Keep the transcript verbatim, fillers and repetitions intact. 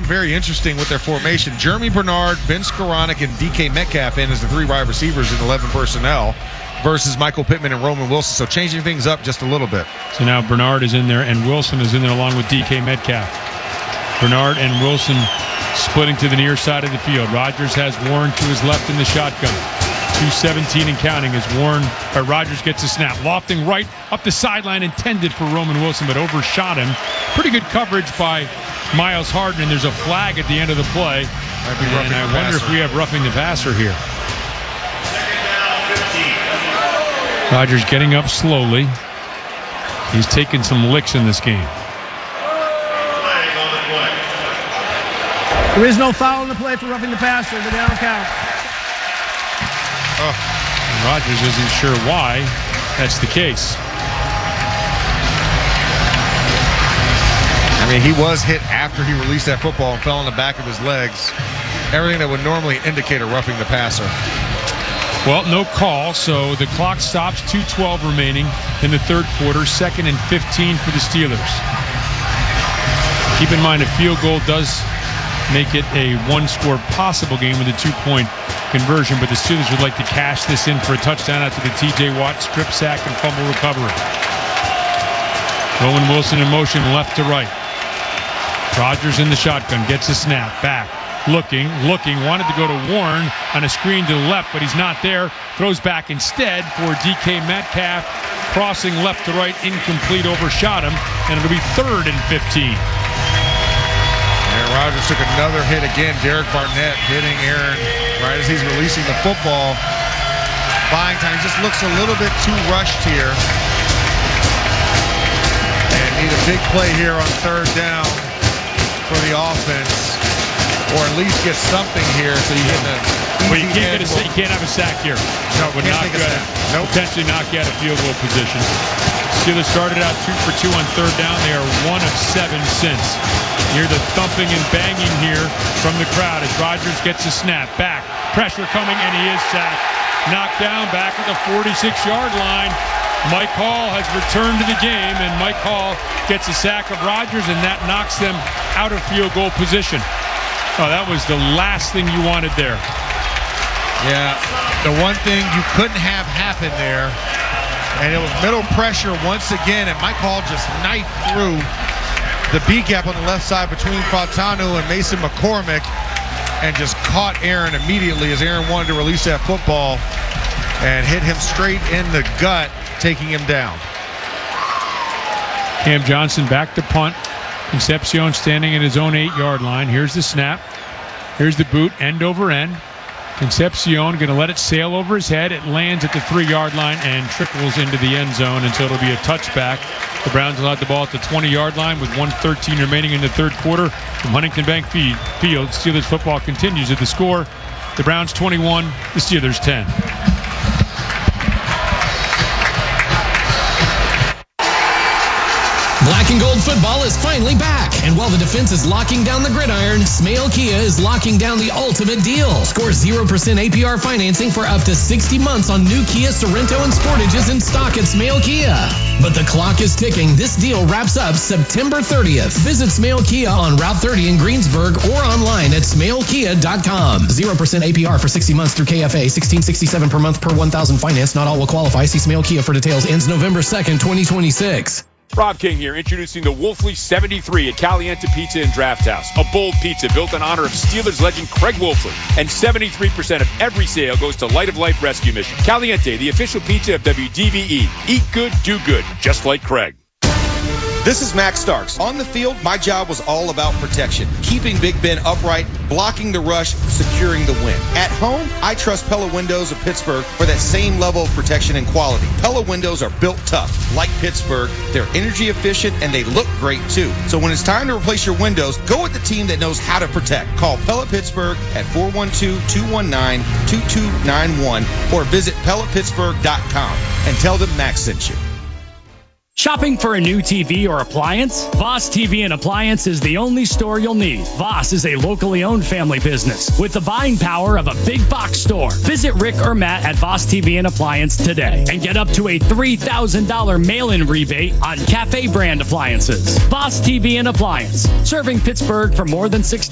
very interesting with their formation. Jeremy Bernard, Vince Skoranek, and D K Metcalf in as the three wide receivers in eleven personnel versus Michael Pittman and Roman Wilson. So changing things up just a little bit. So now Bernard is in there and Wilson is in there along with D K Metcalf. Bernard and Wilson splitting to the near side of the field. Rodgers has Warren to his left in the shotgun. two seventeen and counting as Warren or Rodgers gets a snap. Lofting right up the sideline, intended for Roman Wilson, but overshot him. Pretty good coverage by Miles Harden, and there's a flag at the end of the play. Might be and I wonder if we have roughing the passer here. Rodgers getting up slowly. He's taken some licks in this game. There is no foul in the play for roughing the passer. The down count. Oh. Rodgers isn't sure why that's the case. I mean, he was hit after he released that football and fell on the back of his legs. Everything that would normally indicate a roughing the passer. Well, no call, so the clock stops. two twelve remaining in the third quarter. Second and fifteen for the Steelers. Keep in mind, a field goal does make it a one-score possible game with a two-point conversion, but the Steelers would like to cash this in for a touchdown after the T J Watt strip sack and fumble recovery. Roman Wilson in motion left to right. Rodgers in the shotgun, gets a snap, back, looking, looking, wanted to go to Warren on a screen to the left, but he's not there. Throws back instead for D K Metcalf, crossing left to right, incomplete, overshot him, and it'll be third and fifteen. And Rodgers took another hit again. Derek Barnett hitting Aaron right as he's releasing the football. Buying time. He just looks a little bit too rushed here. And need a big play here on third down for the offense. Or at least get something here so you get the well, you can't, get a, you can't have a sack here. No, would can't knock take a sack. Nope. Potentially knock you out of field goal position. Steelers started out two for two on third down. They are one of seven since. You hear the thumping and banging here from the crowd as Rodgers gets a snap. Back. Pressure coming, and he is sacked. Knocked down back at the forty-six-yard line. Mike Hall has returned to the game, and Mike Hall gets a sack of Rodgers, and that knocks them out of field goal position. Oh, that was the last thing you wanted there. Yeah, the one thing you couldn't have happen there, and it was middle pressure once again, and Mike Hall just knifed through the B gap on the left side between Fautanu and Mason McCormick and just caught Aaron immediately as Aaron wanted to release that football and hit him straight in the gut, taking him down. Cam Johnson back to punt. Concepcion standing at his own eight-yard line. Here's the snap. Here's the boot, end over end. Concepcion going to let it sail over his head. It lands at the three-yard line and trickles into the end zone, and so it'll be a touchback. The Browns will have the ball at the twenty-yard line with one thirteen remaining in the third quarter. From Huntington Bank Field, Steelers football continues at the score. The Browns twenty-one, the Steelers ten. Black and gold football is finally back. And while the defense is locking down the gridiron, Smale Kia is locking down the ultimate deal. Score zero percent A P R financing for up to sixty months on new Kia Sorento and Sportages in stock at Smale Kia. But the clock is ticking. This deal wraps up September thirtieth. Visit Smale Kia on Route thirty in Greensburg or online at smale kia dot com. zero percent A P R for sixty months through K F A. sixteen sixty-seven per month per one thousand finance. Not all will qualify. See Smale Kia for details. Ends November second, twenty twenty-six. Rob King here, introducing the Wolfley seventy-three at Caliente Pizza and Draft House. A bold pizza built in honor of Steelers legend Craig Wolfley. And seventy-three percent of every sale goes to Light of Life Rescue Mission. Caliente, the official pizza of W D V E. Eat good, do good, just like Craig. This is Max Starks. On the field, my job was all about protection. Keeping Big Ben upright, blocking the rush, securing the win. At home, I trust Pella Windows of Pittsburgh for that same level of protection and quality. Pella Windows are built tough. Like Pittsburgh, they're energy efficient and they look great too. So when it's time to replace your windows, go with the team that knows how to protect. Call Pella Pittsburgh at four one two, two one nine, two two nine one or visit pella pittsburgh dot com and tell them Max sent you. Shopping for a new T V or appliance? Voss T V and Appliance is the only store you'll need. Voss is a locally owned family business with the buying power of a big box store. Visit Rick or Matt at Voss T V and Appliance today and get up to a three thousand dollars mail-in rebate on Cafe brand appliances. Voss T V and Appliance, serving Pittsburgh for more than sixty